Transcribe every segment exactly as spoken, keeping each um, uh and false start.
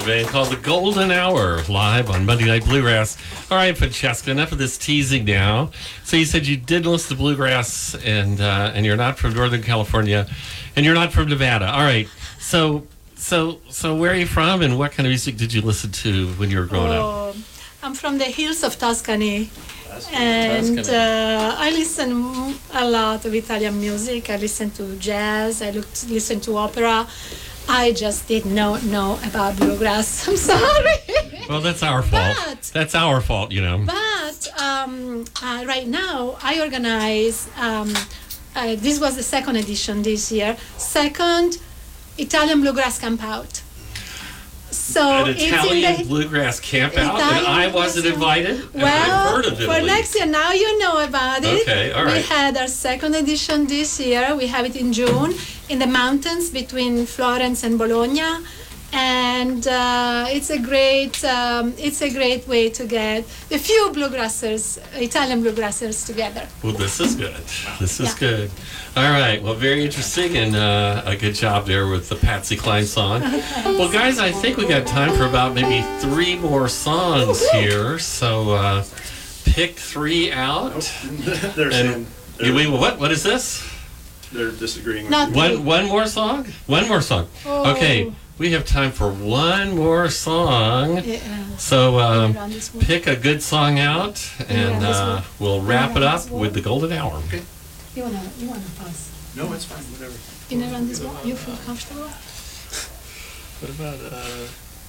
band called The Golden Hour, live on Monday Night Bluegrass. All right, Francesca, enough of this teasing now. So you said you did listen to bluegrass, and uh, and you're not from Northern California, and you're not from Nevada. All right, so so so where are you from, and what kind of music did you listen to when you were growing oh, up? I'm from the hills of Tuscany, and uh, I listen a lot of Italian music. I listen to jazz. I look, listen to opera. I just did not know about bluegrass. I'm sorry. Well, that's our fault. But, that's our fault, you know. But um, uh, right now, I organize, um, uh, this was the second edition this year, second Italian Bluegrass Camp Out. So An it's in Italian the, bluegrass camp out, Italian and I wasn't bluegrass camp- invited. And Well, I've heard of for Italy. next year, now you know about it. Okay, all We right. had our second edition this year. We have it in June in the mountains between Florence and Bologna, and uh, it's a great um, it's a great way to get a few bluegrassers, Italian bluegrassers, together. Well, this is good. This is Yeah. good. All right. Well, very interesting, and uh, a good job there with the Patsy Cline song. Well, guys, I think we got time for about maybe three more songs here. So uh, pick three out. They're And saying you, they're, wait, what? What is this? they're disagreeing with Not you. three. One one more song? One more song. Oh. Okay. We have time for one more song. Yeah. So um, Around this one. pick a good song out, and Yeah, this uh, one. we'll wrap it Around up this one. with the Golden Hour. You wanna you wanna pass? No, it's fine. Whatever. In around this one, you feel comfortable? What about uh?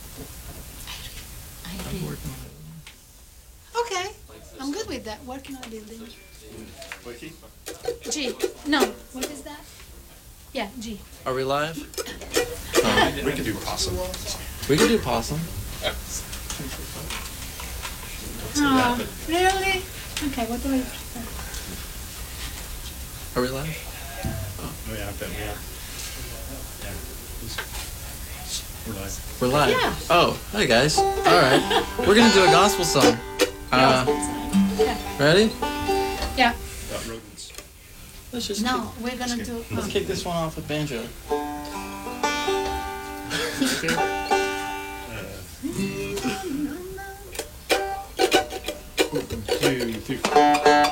I I'm agree. working on Okay, I'm good with that. Working on building. it. Wiki? G. No, what is that? Yeah, G. Are we live? We could do possum. We can do possum. Oh, really? Okay, what do I prefer? Are we live? Oh yeah, I bet we are. Yeah. We're live. We're live. Yeah. Oh, hey guys. All right. We're gonna do a gospel song. Uh, Yeah. ready? Yeah. About rodents. Let's just No, we're gonna do. Kick, let's um, kick this one off with banjo. Two, three.